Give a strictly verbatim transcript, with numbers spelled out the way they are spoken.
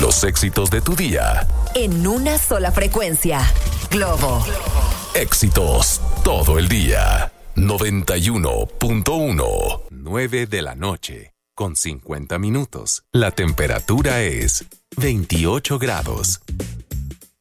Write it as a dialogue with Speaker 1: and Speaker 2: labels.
Speaker 1: Los éxitos de tu día.
Speaker 2: En una sola frecuencia. Globo.
Speaker 1: Éxitos todo el día. noventa y uno punto uno. nueve de la noche, con cincuenta minutos. La temperatura es veintiocho grados.